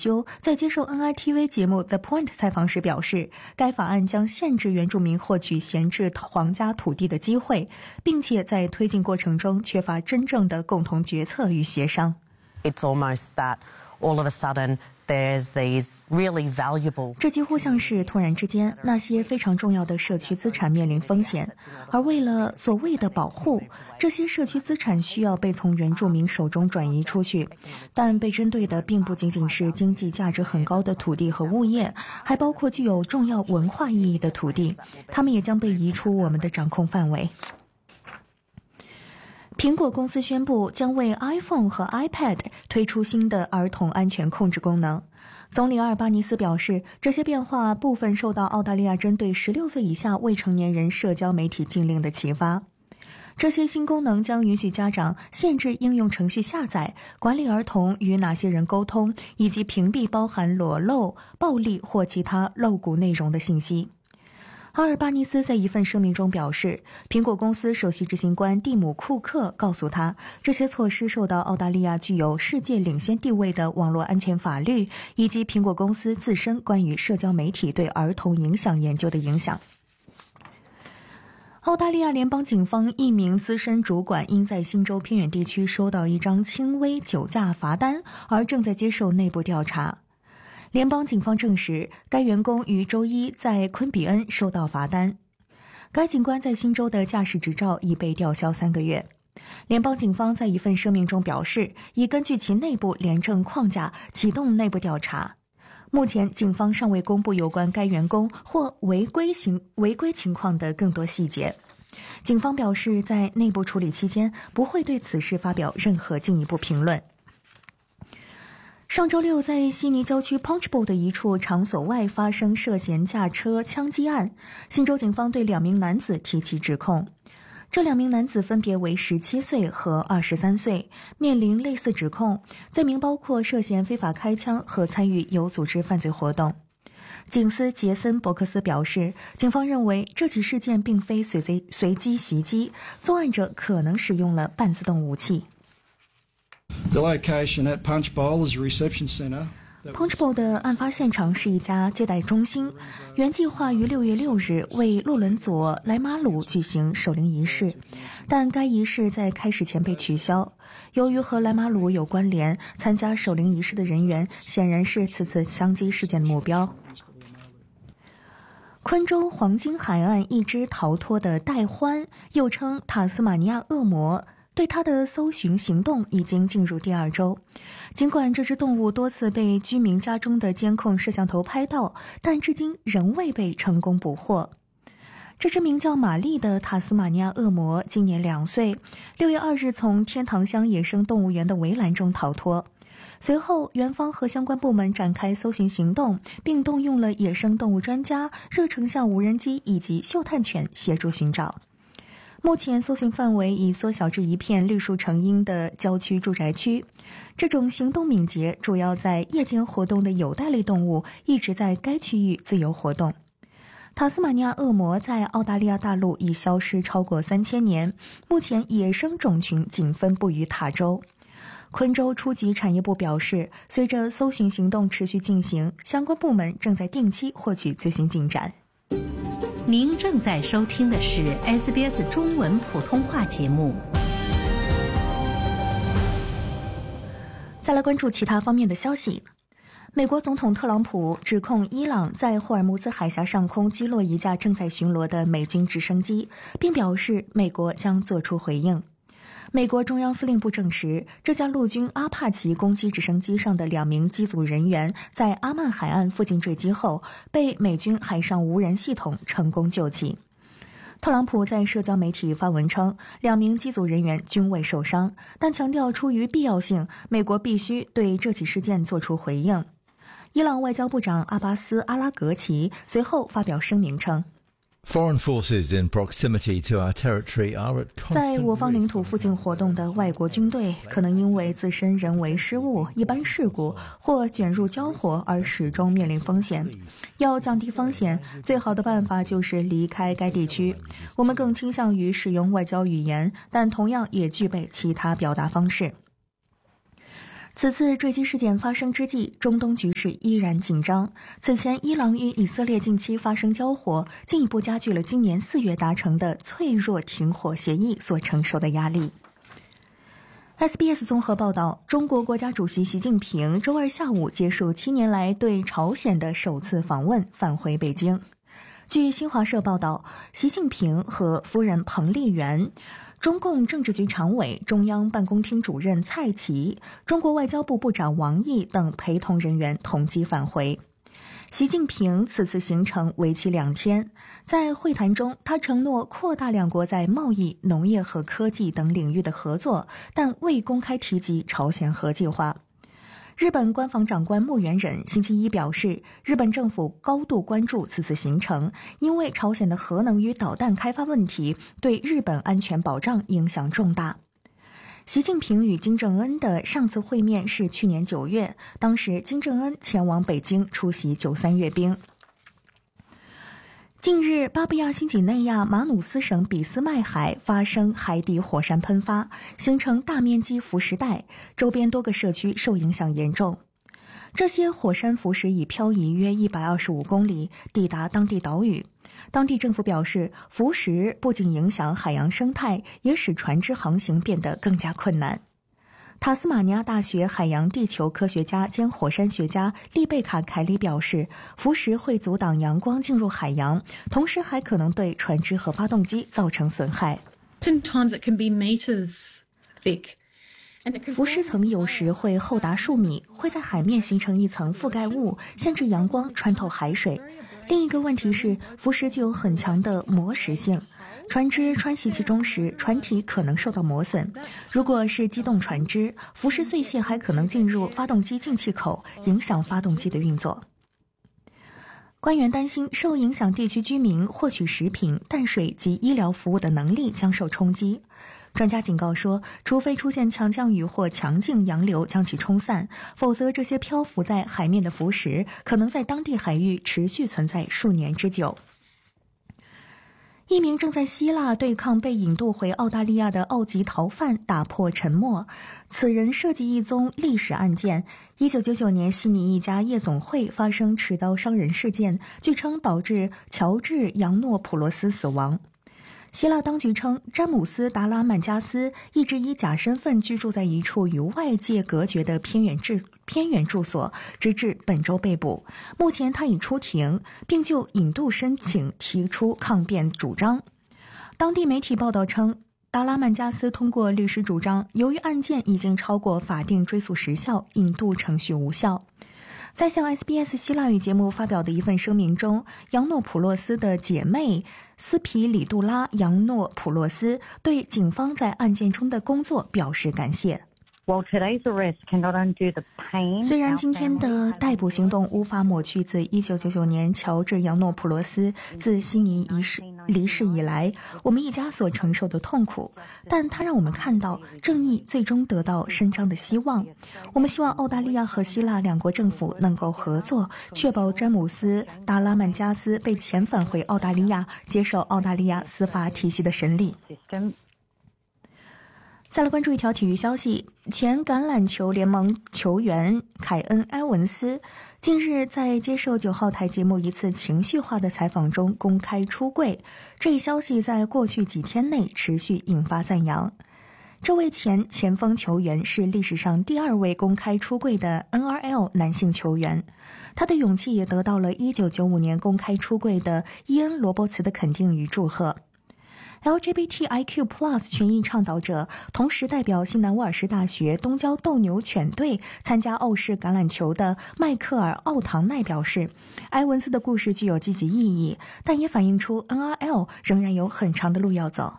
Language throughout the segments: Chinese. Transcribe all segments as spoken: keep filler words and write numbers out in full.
修在接受 N I T V 节目 The Point 采访时表示，该法案将限制原住民获取闲置皇家土地的机会，并且在推进过程中缺乏真正的共同决策与协商。 It's almost that all of a sudden there's these really valuable 这几乎像是突然之间，那些非常重要的社区资产面临风险，而为了所谓的保护，这些社区资产需要被从原住民手中转移出去。但被针对的并不仅仅是经济价值很高的土地和物业，还包括具有重要文化意义的土地，它们也将被移出我们的掌控范围。苹果公司宣布将为 iPhone 和 iPad 推出新的儿童安全控制功能。总理阿尔巴尼斯表示，这些变化部分受到澳大利亚针对十六岁以下未成年人社交媒体禁令的启发。这些新功能将允许家长限制应用程序下载、管理儿童与哪些人沟通，以及屏蔽包含裸露、暴力或其他露骨内容的信息。阿尔巴尼斯在一份声明中表示，苹果公司首席执行官蒂姆·库克告诉他，这些措施受到澳大利亚具有世界领先地位的网络安全法律，以及苹果公司自身关于社交媒体对儿童影响研究的影响。澳大利亚联邦警方一名资深主管因在新州偏远地区收到一张轻微酒驾罚单，而正在接受内部调查。联邦警方证实，该员工于周一在昆比恩收到罚单。该警官在新州的驾驶执照已被吊销三个月。联邦警方在一份声明中表示，已根据其内部廉政框架启动内部调查。目前，警方尚未公布有关该员工或违规行违规情况的更多细节。警方表示，在内部处理期间，不会对此事发表任何进一步评论。上周六，在悉尼郊区 Punchbowl 的一处场所外发生涉嫌驾车枪击案，新州警方对两名男子提起指控。这两名男子分别为十七岁和二十三岁，面临类似指控，罪名包括涉嫌非法开枪和参与有组织犯罪活动。警司杰森·伯克斯表示，警方认为这起事件并非随随随机袭击，作案者可能使用了半自动武器。 The location at Punchbowl is a reception centre. Punchbowl 的案发现场是一家接待中心，原计划于六月六日为洛伦佐·莱马鲁举行守灵仪式，但该仪式在开始前被取消。由于和莱马鲁有关联，参加守灵仪式的人员显然是此次枪击事件的目标。昆州黄金海岸一只逃脱的袋獾，又称塔斯马尼亚恶魔，对它的搜寻行动已经进入第二周。尽管这只动物多次被居民家中的监控摄像头拍到，但至今仍未被成功捕获。这只名叫玛丽的塔斯马尼亚恶魔今年两岁，六月二日从天堂乡野生动物园的围栏中逃脱。随后，园方和相关部门展开搜寻行动，并动用了野生动物专家、热成像无人机以及嗅探犬协助寻找。目前搜寻范围已缩小至一片绿树成荫的郊区住宅区。这种行动敏捷、主要在夜间活动的有袋类动物一直在该区域自由活动。塔斯马尼亚恶魔在澳大利亚大陆已消失超过三千年，目前野生种群仅分布于塔州。昆州初级产业部表示，随着搜寻行动持续进行，相关部门正在定期获取最新进展。 您正在收听的是 S B S 中文普通话节目。 再来关注其他方面的消息。美国总统特朗普指控伊朗在霍尔木兹海峡上空击落一架正在巡逻的美军直升机，并表示美国将作出回应。美国中央司令部证实，这架陆军阿帕奇攻击直升机上的两名机组人员在阿曼海岸附近坠机后，被美军海上无人系统成功救起。特朗普在社交媒体发文称，两名机组人员均未受伤，但强调出于必要性，美国必须对这起事件作出回应。伊朗外交部长阿巴斯·阿拉格齐随后发表声明称， Foreign forces in proximity to our territory are at constant 在我方领土附近活动的外国军队可能因为自身人为失误、一般事故或卷入交火而始终面临风险。要降低风险，最好的办法就是离开该地区。我们更倾向于使用外交语言，但同样也具备其他表达方式。 此次坠机事件发生之际，中东局势依然紧张。此前，伊朗与以色列近期发生交火，进一步加剧了今年四月达成的脆弱停火协议所承受的压力。S B S 综合报道，中国国家主席习近平周二下午结束七年来对朝鲜的首次访问，返回北京。据新华社报道，习近平和夫人彭丽媛、中共政治局常委、中央办公厅主任蔡奇、中国外交部部长王毅等陪同人员同机返回。习近平此次行程为期两天，在会谈中，他承诺扩大两国在贸易、农业和科技等领域的合作，但未公开提及朝鲜核计划。日本官房长官木原忍星期一表示，日本政府高度关注此次行程，因为朝鲜的核能与导弹开发问题对日本安全保障影响重大。习近平与金正恩的上次会面是去年九月，当时金正恩前往北京出席九三阅兵。近日，巴布亚新几内亚马努斯省俾斯麦海发生海底火山喷发，形成大面积浮石带，周边多个社区受影响严重。这些火山浮石已漂移约一百二十五公里，抵达当地岛屿。当地政府表示，浮石不仅影响海洋生态，也使船只航行变得更加困难。塔斯马尼亚大学海洋地球科学家兼火山学家丽贝卡·凯里表示，浮石会阻挡阳光进入海洋，同时还可能对船只和发动机造成损害。 Sometimes it can be meters thick. 浮石层有时会厚达数米，会在海面形成一层覆盖物，限制阳光穿透海水。另一个问题是，浮石具有很强的磨蚀性，船只穿行其中时，船体可能受到磨损。如果是机动船只，浮石碎屑还可能进入发动机进气口，影响发动机的运作。官员担心，受影响地区居民获取食品、淡水及医疗服务的能力将受冲击。专家警告说，除非出现强降雨或强劲洋流将其冲散，否则这些漂浮在海面的浮石可能在当地海域持续存在数年之久。一名正在希腊对抗被引渡回澳大利亚的澳籍逃犯打破沉默。此人涉及一宗历史案件。一九九九年，悉尼一家夜总会发生持刀伤人事件，据称导致乔治·扬诺普洛斯死亡。希腊当局称，詹姆斯·达拉曼加斯一直以假身份居住在一处与外界隔绝的偏远住偏远住所，直至本周被捕。目前他已出庭，并就引渡申请提出抗辩主张。当地媒体报道称，达拉曼加斯通过律师主张，由于案件已经超过法定追诉时效，引渡程序无效。在向 S B S 希腊语节目发表的一份声明中，扬诺普洛斯的姐妹斯皮里杜拉·扬诺普洛斯对警方在案件中的工作表示感谢。虽然今天的逮捕行动无法抹去自一九九九年乔治·扬诺普洛斯自悉尼离世离世以来我们一家所承受的痛苦，但它让我们看到正义最终得到伸张的希望。我们希望澳大利亚和希腊两国政府能够合作，确保詹姆斯·达拉曼加斯被遣返回澳大利亚，接受澳大利亚司法体系的审理。再来关注一条体育消息，前橄榄球联盟球员凯恩·埃文斯近日在接受九号台节目一次情绪化的采访中公开出柜，这一消息在过去几天内持续引发赞扬。这位前前锋球员是历史上第二位公开出柜的 N R L 男性球员，他的勇气也得到了一九九五年公开出柜的伊恩·罗伯茨的肯定与祝贺。L G B T I Q plus 权益倡导者，同时代表新南威尔士大学东郊斗牛犬队参加澳式橄榄球的迈克尔·奥唐奈表示，埃文斯的故事具有积极意义，但也反映出 N R L 仍然有很长的路要走。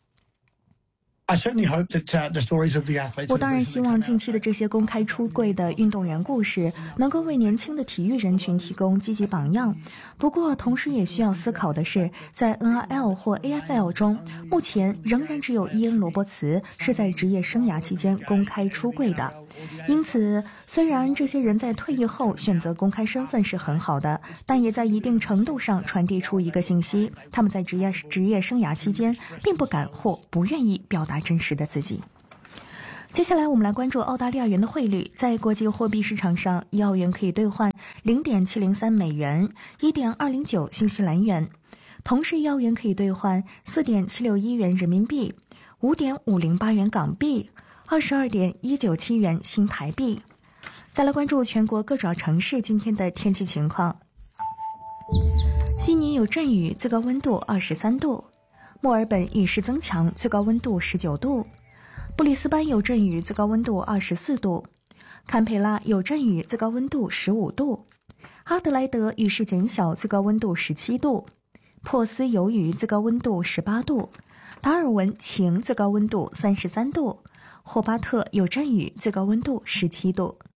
我当然希望近期的这些公开出柜的运动员故事能够为年轻的体育人群提供积极榜样。不过，同时也需要思考的是，在 N R L 或 A F L 中，目前仍然只有伊恩·罗伯茨是在职业生涯期间公开出柜的。因此，虽然这些人在退役后选择公开身份是很好的，但也在一定程度上传递出一个信息：他们在职业职业生涯期间并不敢或不愿意表达真实的自己。 接下来我们来关注澳大利亚元的汇率。在国际货币市场上，一澳元可以兑换 零点七零三美元， 一点二零九新西兰元。同时一澳元可以兑换 四点七六一元人民币， 五点五零八元港币， 二十二点一九七元新台币。再来关注全国各主要城市今天的天气情况。悉尼有阵雨，最高温度二十三度；墨尔本雨势增强，最高温度十九度；布里斯班有阵雨，最高温度二十四度；堪培拉有阵雨，最高温度十五度；阿德莱德雨势减小，最高温度十七度；珀斯有雨，最高温度十八度；达尔文晴，最高温度三十三度；霍巴特有阵雨，最高温度十七度。